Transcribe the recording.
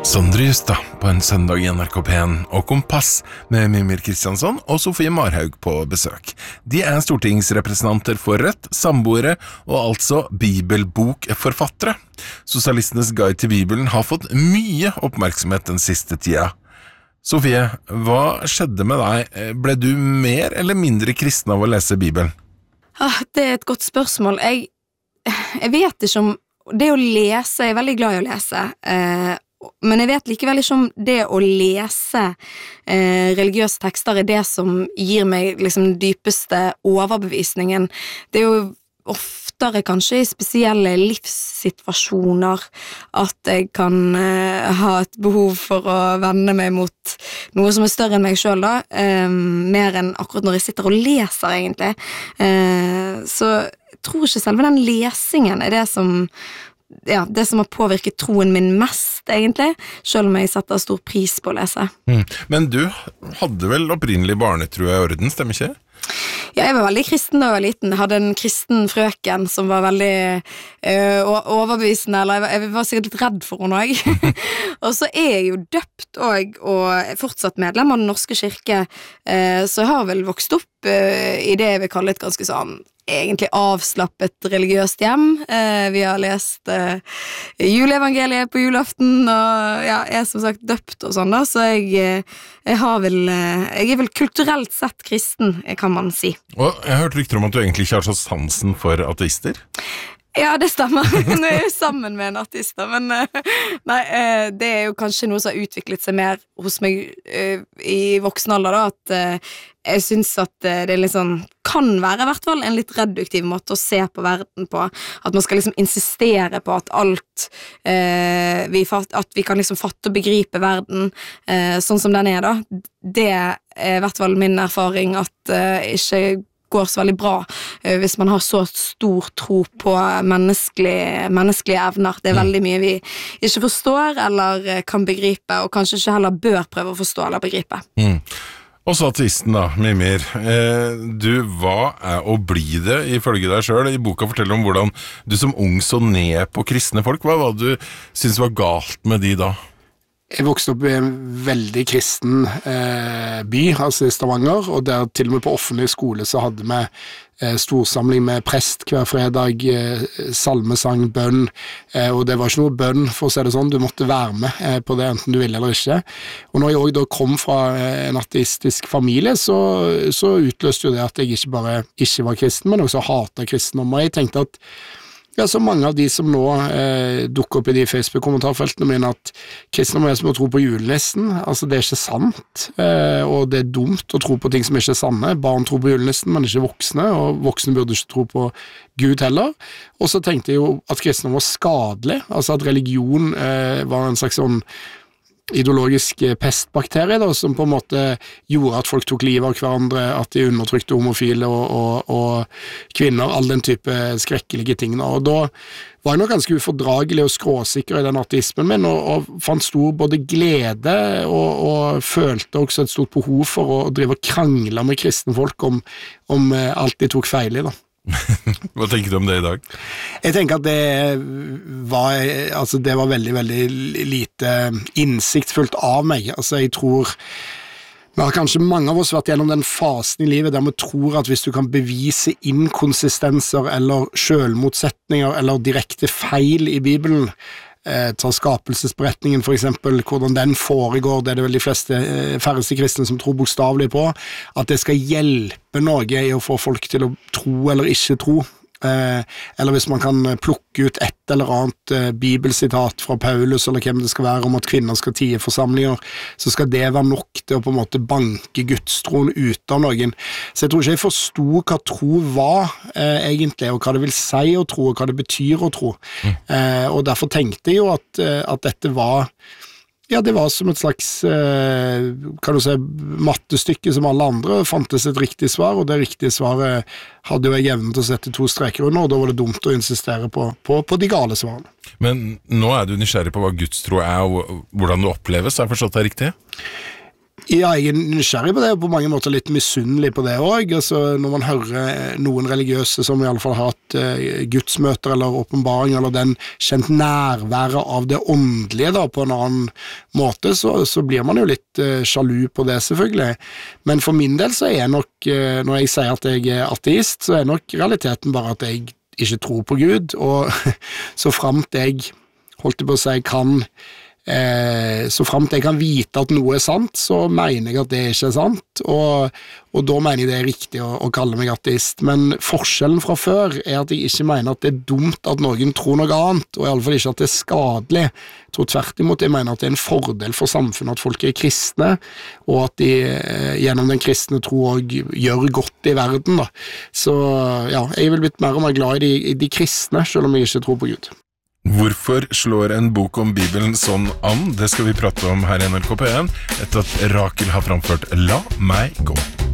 Sondre Justad på en søndag I NRK P1 og Kompass med Mimir Kristiansson og Sofie Marhaug på besøk. De stortingsrepresentanter for Rødt, samboere og altså bibelbokforfattere. Sosialistenes guide til Bibelen har fått mye oppmerksomhet den siste tida. Sofie, hva skjedde med deg? Ble du mer eller mindre kristen av å lese Bibelen? Det et godt spørsmål. Jeg vet ikke om det å lese, jeg veldig glad I å lese, men jeg vet likevel ikke om det å lese religiøse tekster det som gir meg liksom den dypeste overbevisningen. Det jo oftere kanskje I spesielle livssituasjoner at jeg kan ha et behov for å vende meg mot noe som større enn meg selv da, mer enn akkurat når jeg sitter og leser egentlig. Så jeg tror ikke selve den lesingen det som det som har påvirket troen min mest, egentlig, selv om jeg setter stor pris på å lese. Men du hadde vel opprinnelig barnetro I orden, stemmer ikke? Ja, jeg var veldig kristen da jeg var liten. Jeg hadde en kristen frøken som var veldig overbevisende, eller jeg var sikkert litt redd for henne også. Og så jeg jo døpt og fortsatt medlem av den norske kirke, så jeg har vel vokst opp I det jeg vil kalle et ganske sånn egentlig avslappet religiøst hjem. Vi har lest juleevangeliet på julaften, og jeg som sagt døpt og sånn da, så jeg vel kulturelt sett kristen, kan man si. Og jeg har hørt rykter om at du egentlig ikke har så sansen for ateister. Ja, det stemmer. Nå jeg jo sammen med en ateist, men nei, det jo kanskje noe som har utviklet seg mer hos meg I voksen alder, da, at jeg synes at det litt sånn, kan være I hvert fall en litt reduktiv måte å se på verden på, at man skal liksom insistere på at alt at vi kan liksom fatte og begripe verden sånn som den da. Det I hvert fall min erfaring at ikke går så veldig bra hvis man har så stor tro på menneskelige evner. Det veldig mye vi ikke forstår eller kan begripe, og kanskje ikke heller bør prøve å forstå eller begripe. Og så ateisten da, Mimir. Du var og blir det ifølge deg selv. I boka forteller om hvordan du som ung så ned på kristne folk. Hva var det du synes var galt med de da? Jeg vokste opp I en veldig kristen by, altså I Stavanger, og der til og med på offentlig skole så hadde vi storsamling med prest hver fredag, salmesang, bønn, og det var ikke noe bønn, for å si det sånn, du måtte være med på det enten du ville eller ikke. Og når jeg også da kom fra en ateistisk familie, så utløste jo det at jeg ikke bare ikke var kristen, men også hatet kristendom, og jeg tenkte at ja, så mange av de som nå dukker opp I de Facebook-kommentarfeltene mine at kristendom som å tro på julenissen, altså det ikke sant, og det dumt å tro på ting som ikke sanne. Barn tror på julenissen, men ikke voksne, og voksne burde ikke tro på Gud heller. Og så tenkte jeg jo at kristendom var skadelig, altså at religion var en slags sånn ideologisk pestbakterie da, som på en måte gjorde at folk tok livet av hverandre, at de undertrykte homofile og kvinner, all den type skrekkelige ting. Og da var jeg nok ganske ufordragelig og skråsikker I den ateismen min, og fant stor både glede og følte også et stort behov for å drive og krangle med kristne folk om alt de tok feil I da. Hva tenker du om det I dag? Jeg tenker at det var veldig, veldig lite innsiktsfullt av meg. Altså jeg tror vi har kanskje mange av oss vært gjennom den fasen I livet der vi tror at hvis du kan bevise inkonsistenser eller selvmotsetninger eller direkte feil I Bibelen, ta skapelsesberetningen for eksempel, hvordan den foregår, det vel de færreste kristne som tror bokstavelig på, at det skal hjelpe noe I å få folk til å tro eller ikke tro. Eller hvis man kan plukke ut et eller annet bibelsitat fra Paulus eller hvem det skal være om at kvinner skal tie forsamlinger, så skal det være nok til å på en måte banke gudstroen ut av noen. Så jeg tror ikke jeg forstod hva tro var egentlig, og hva det vil si å tro, og hva det betyr å tro. Og derfor tenkte jeg jo at dette var ja, det var som et slags kan du si, mattestykke som alle andre, fantes et riktig svar, og det riktige svaret hadde jo jeg evnen til å sette 2 streker under, og da var det dumt å insistere på de gale svarene. Men nå du nysgjerrig på hva gudstro og hvordan det oppleves, har jeg forstått det riktig? Ja, jeg nysgjerrig på det, og på mange måter litt misunnelig på det også. Altså, når man hører noen religiøse som i alle fall har hatt gudsmøter eller åpenbaring, eller den kjent nærværet av det åndelige da, på en annen måte, så blir man jo litt sjalu på det selvfølgelig. Men for min del så er nok, når jeg sier at jeg er ateist, så er nok realiteten bare at jeg ikke tror på Gud, og så fremt jeg, holdt jeg på å si, så fremt jeg kan vite at noe er sant, så mener jeg at det ikke er sant, og da mener jeg det er riktig å kalle meg ateist. Men forskjellen fra før er at jeg ikke mener at det er dumt at noen tror noe annet, og i alle fall ikke at det er skadelig. Jeg tror tvert imot jeg mener at det er en fordel for samfunnet at folk er kristne, og at de gjennom den kristne tro også gjør godt i verden. Da. Så ja, jeg vil blitt mer og mer glad i de kristne, selv om jeg ikke tror på Gud. Hvorfor slår en bok om Bibelen sånn an? Det skal vi prate om her i NRK P1 etter at Rakel har framført La meg gå.